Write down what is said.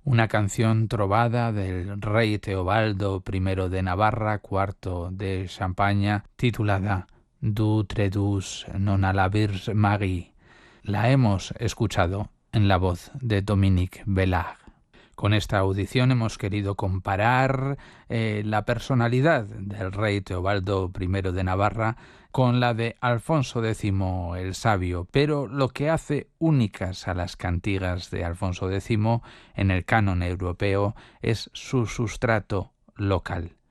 una canción trovada del rey Teobaldo I de Navarra, cuarto de Champaña, titulada Du tredus non a la Virge Marie. La hemos escuchado en la voz de Dominique Bellard. Con esta audición hemos querido comparar la personalidad del rey Teobaldo I de Navarra con la de Alfonso X el Sabio, pero lo que hace únicas a las cantigas de Alfonso X en el canon europeo es su sustrato local.